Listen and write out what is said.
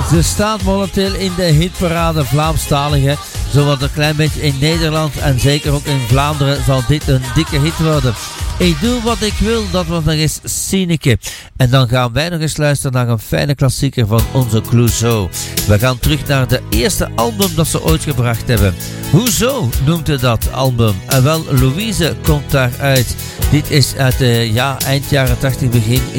Ze staat momenteel in de hitparade Vlaamstalige. Zowat een klein beetje in Nederland en zeker ook in Vlaanderen zal dit een dikke hit worden. Ik doe wat ik wil, dat was nog eens Sineke. En dan gaan wij nog eens luisteren naar een fijne klassieker van onze Clouseau. We gaan terug naar de eerste album dat ze ooit gebracht hebben. Hoezo noemt hij dat album? En wel, Louise komt daaruit. Dit is uit eind jaren 80, begin